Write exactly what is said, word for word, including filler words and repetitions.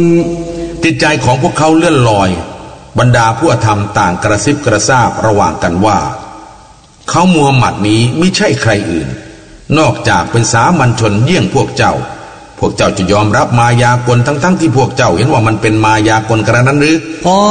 จิตใจของพวกเขาเลื่อนลอยบรรดาผู้อธรรมต่างกระซิบกระซาบระหว่างกันว่าเขามูฮัมหมัดนี้ไม่ใช่ใครอื่นนอกจากเป็นสามัญชนเยี่ยงพวกเจ้าพวกเจ้าจะยอมรับมายากลทั้งๆ ที่พวกเจ้าเห็นว่ามันเป็นมายากลกระนั้นหรือ